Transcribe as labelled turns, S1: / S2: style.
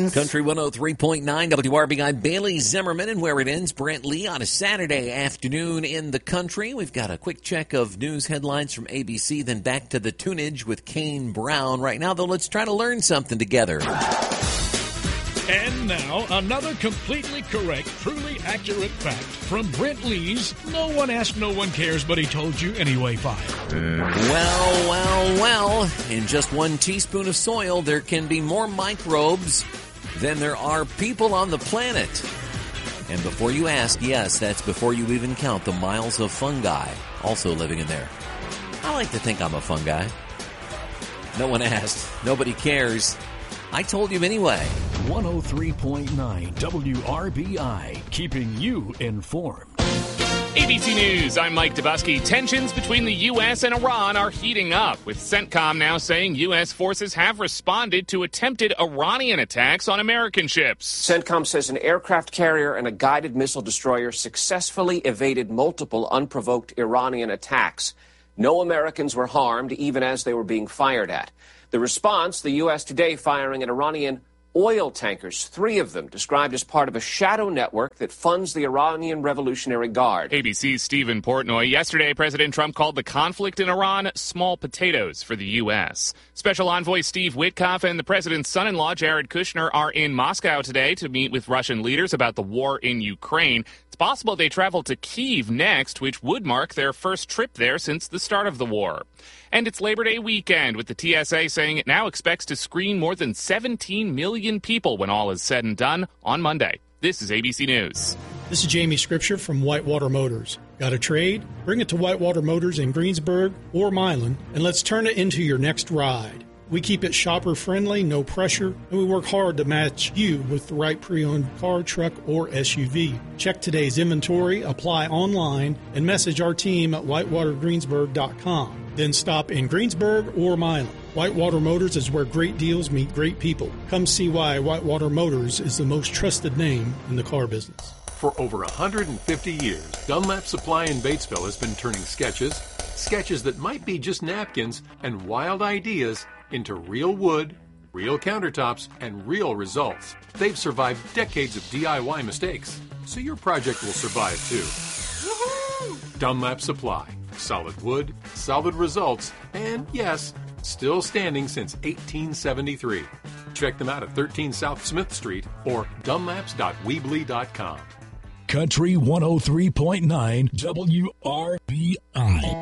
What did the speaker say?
S1: friends.
S2: Country 103.9 WRBI, Bailey Zimmerman, and where it ends, Brent Lee on a Saturday afternoon in the country. We've got a quick check of news headlines from ABC, then back to the tunage with Kane Brown. Right now, though, let's try to learn something together.
S3: And now, another completely correct, truly accurate fact from Brent Lee's No One Asked, No One Cares, But He Told You Anyway file.
S2: Well, in just 1 teaspoon of soil, there can be more microbes than there are people on the planet. And before you ask, yes, that's before you even count the miles of fungi also living in there. I like to think I'm a fungi. No one asked. Nobody cares. I told you anyway.
S3: 103.9 WRBI, keeping you informed.
S4: ABC News, I'm Mike Dubusky. Tensions between the U.S. and Iran are heating up, with CENTCOM now saying U.S. forces have responded to attempted Iranian attacks on American ships.
S5: CENTCOM says an aircraft carrier and a guided missile destroyer successfully evaded multiple unprovoked Iranian attacks. No Americans were harmed, even as they were being fired at. The response, the U.S. today firing at Iranian oil tankers, 3 of them described as part of a shadow network that funds the Iranian Revolutionary Guard.
S4: ABC's Stephen Portnoy. Yesterday, President Trump called the conflict in Iran small potatoes for the U.S. Special Envoy Steve Witkoff and the president's son-in-law, Jared Kushner, are in Moscow today to meet with Russian leaders about the war in Ukraine. It's possible they travel to Kyiv next, which would mark their first trip there since the start of the war. And it's Labor Day weekend, with the TSA saying it now expects to screen more than 17 million people when all is said and done on Monday. This is ABC News.
S6: This is Jamie Scripture from Whitewater Motors. Got a trade? Bring it to Whitewater Motors in Greensburg or Milan, and let's turn it into your next ride. We keep it shopper-friendly, no pressure, and we work hard to match you with the right pre-owned car, truck, or SUV. Check today's inventory, apply online, and message our team at whitewatergreensburg.com. Then stop in Greensburg or Milan. Whitewater Motors is where great deals meet great people. Come see why Whitewater Motors is the most trusted name in the car business.
S7: For over 150 years, Dunlap Supply in Batesville has been turning sketches that might be just napkins, and wild ideas into real wood, real countertops, and real results. They've survived decades of DIY mistakes, so your project will survive too. Woo-hoo! Dunlap Supply. Solid wood, solid results, and yes, still standing since 1873. Check them out at 13 South Smith Street or dunlaps.weebly.com.
S3: Country 103.9 WRBI.